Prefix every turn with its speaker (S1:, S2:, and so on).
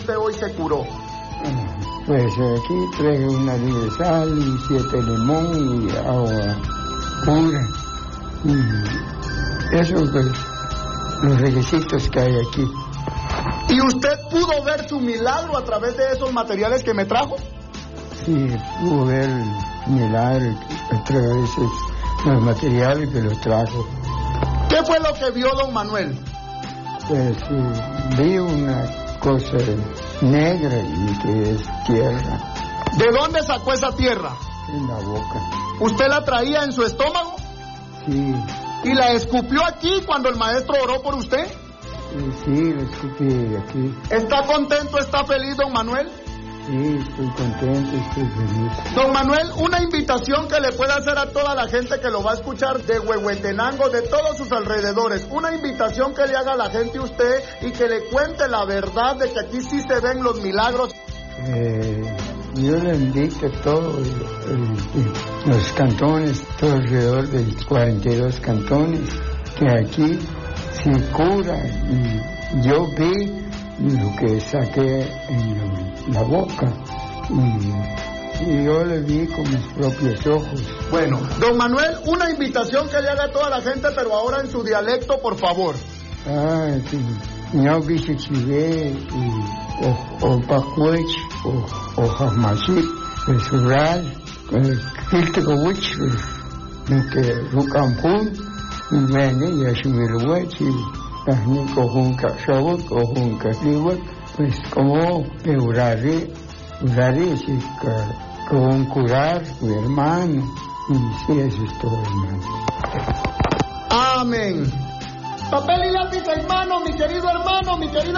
S1: usted hoy se curó?
S2: Pues aquí traje una de sal y 7 limón y agua pura. Y eso, pues, los requisitos que hay aquí.
S1: ¿Y usted pudo ver su milagro a través de esos materiales que me trajo?
S2: Sí, pudo ver el milagro a través de los materiales que los trajo.
S1: ¿Qué fue lo que vio don Manuel?
S2: Pues vi una cosa negra y que es tierra.
S1: ¿De dónde sacó esa tierra?
S2: En la boca.
S1: ¿Usted la traía en su estómago?
S2: Sí.
S1: ¿Y la escupió aquí cuando el maestro oró por usted?
S2: Sí, la escupí aquí.
S1: ¿Está contento, está feliz, don Manuel?
S2: Sí, estoy contento, estoy feliz.
S1: Don Manuel, una invitación que le puede hacer a toda la gente que lo va a escuchar de Huehuetenango, de todos sus alrededores. Una invitación que le haga a la gente usted y que le cuente la verdad de que aquí sí se ven los milagros.
S2: Yo le invito a todos los cantones, todo alrededor de 42 cantones, que aquí se cura. Y yo vi lo que saqué en la boca y yo lo vi con mis propios ojos.
S1: Bueno, don Manuel, una invitación que le haga a toda la gente, pero ahora en su dialecto, por favor.
S2: Sí. No viste chivé o pacuech o jamachit, es rural, kiltecowich, que rucampun, y vene y asumilhuechi. Ni cojun cachorro, cojun cachorro, pues como curaré, sí, con curar mi hermano, y sí, eso es todo, hermano.
S1: Amén. Papel y lápiz en mano, mi querido hermano, mi querida